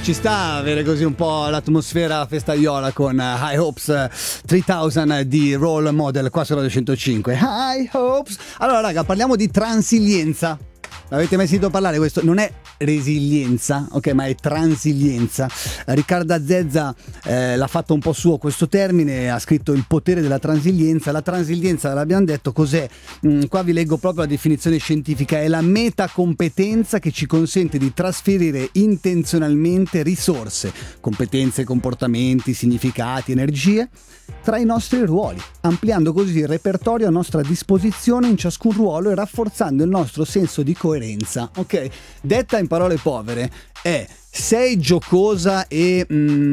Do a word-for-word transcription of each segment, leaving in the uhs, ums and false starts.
ci sta avere così un po' l'atmosfera festaiola con High Hopes tremila di Role Model qua su Radio centocinque. High Hopes. Allora raga, parliamo di transilienza. L'avete mai sentito parlare? Questo non è resilienza, ok, ma è transilienza. Riccardo Zezza eh, l'ha fatto un po' suo questo termine, ha scritto Il potere della transilienza. La transilienza, l'abbiamo detto, cos'è? Mm, qua vi leggo proprio la definizione scientifica: è la metacompetenza che ci consente di trasferire intenzionalmente risorse, competenze, comportamenti, significati, energie tra i nostri ruoli, ampliando così il repertorio a nostra disposizione in ciascun ruolo e rafforzando il nostro senso di coerenza. Ok, detta in parole povere è: sei giocosa e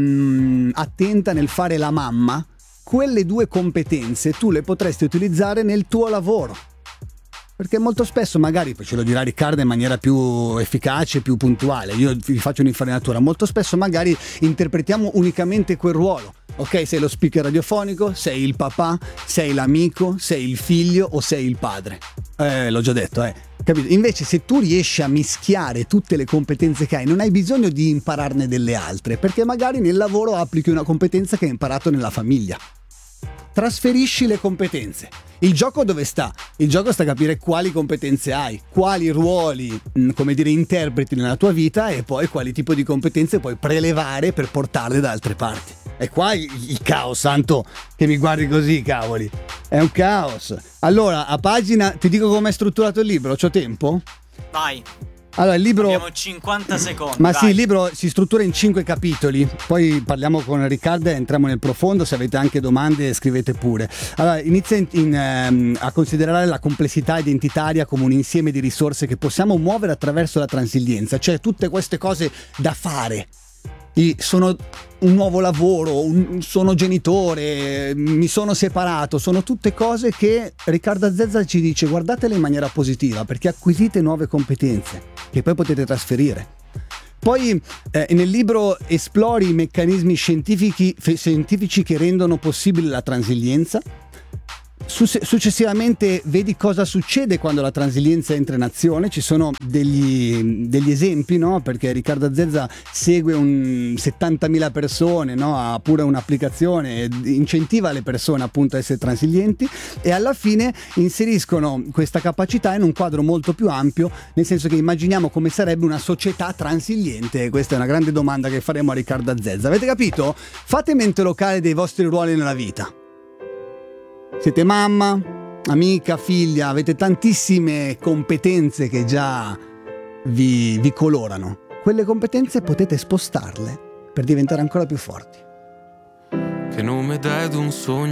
mm, attenta nel fare la mamma, quelle due competenze tu le potresti utilizzare nel tuo lavoro. Perché molto spesso, magari, poi ce lo dirà Riccardo in maniera più efficace, più puntuale, io vi faccio un'infarinatura, molto spesso magari interpretiamo unicamente quel ruolo. Ok, sei lo speaker radiofonico, sei il papà, sei l'amico, sei il figlio o sei il padre. Eh, l'ho già detto, eh. Capito? Invece se tu riesci a mischiare tutte le competenze che hai, non hai bisogno di impararne delle altre, perché magari nel lavoro applichi una competenza che hai imparato nella famiglia. Trasferisci le competenze. Il gioco dove sta? Il gioco sta a capire quali competenze hai, quali ruoli, come dire, interpreti nella tua vita e poi quali tipo di competenze puoi prelevare per portarle da altre parti. E qua il, il caos, santo, che mi guardi così, cavoli. È un caos. Allora, a pagina, ti dico come è strutturato il libro, c'ho tempo? Vai. Allora, il libro... Abbiamo cinquanta secondi. Ma vai. sì, il libro si struttura in cinque capitoli. Poi parliamo con Riccardo e entriamo nel profondo. Se avete anche domande, scrivete pure. Allora, inizia in, in, ehm, a considerare la complessità identitaria come un insieme di risorse che possiamo muovere attraverso la transilienza, cioè tutte queste cose da fare. I, sono un nuovo lavoro, un, sono genitore, mi sono separato, sono tutte cose che Riccardo Zezza ci dice: guardatele in maniera positiva, perché acquisite nuove competenze che poi potete trasferire. Poi eh, nel libro esplori i meccanismi scientifici, scientifici che rendono possibile la transilienza. Successivamente vedi cosa succede quando la transilienza entra in azione. Ci sono degli, degli esempi, no? Perché Riccardo Zezza segue un settantamila persone, no? Ha pure un'applicazione, incentiva le persone appunto a essere transilienti, e alla fine inseriscono questa capacità in un quadro molto più ampio, nel senso che immaginiamo come sarebbe una società transiliente. Questa è una grande domanda che faremo a Riccardo Zezza. Avete capito? Fate mente locale dei vostri ruoli nella vita. Siete mamma, amica, figlia, avete tantissime competenze che già vi, vi colorano. Quelle competenze potete spostarle per diventare ancora più forti. Che nome dai ad un sogno?